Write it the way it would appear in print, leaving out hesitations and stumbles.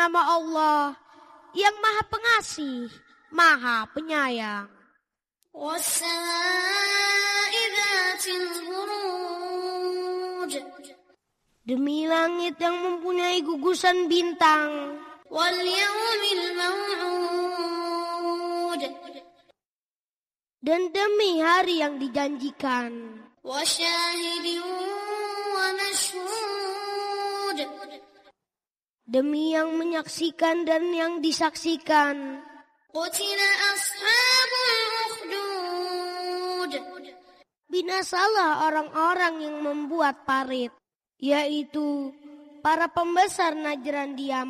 Nama Allah yang Maha Pengasih, Maha Penyayang. وَالسَّمَاءِ ذَاتِ الْبُرُوجِ. Demi langit yang mempunyai gugusan bintang. وَالْيَوْمِ الْمَوْعُودِ. Dan demi hari yang dijanjikan. وَشَاهِدٍ وَمَشْهُودٍ. Demi yang menyaksikan dan yang disaksikan. قُتِلَ أَصْحَابُ الْأُخْدُودِ. Binasalah orang-orang yang membuat parit, yaitu para pembesar Najran Yaman.